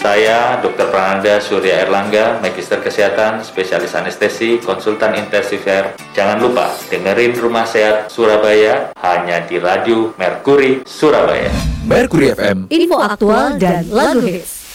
Saya Dr. Prananda Surya Erlangga, Magister Kesehatan, Spesialis Anestesi, Konsultan Intensiver. Jangan lupa dengerin Rumah Sehat Surabaya hanya di Radio Merkuri Surabaya. Merkuri FM, info aktual dan lagu hits.